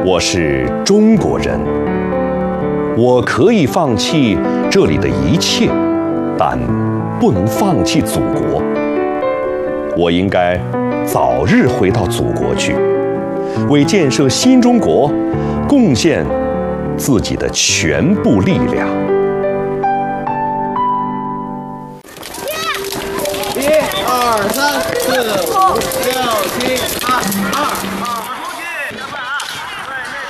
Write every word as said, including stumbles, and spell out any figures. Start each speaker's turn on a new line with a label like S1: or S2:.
S1: 我是中国人，我可以放弃这里的一切，但不能放弃祖国。我应该早日回到祖国去，为建设新中国贡献自己的全部力量。
S2: 一、二、三、四、五、六、七、八、二、二。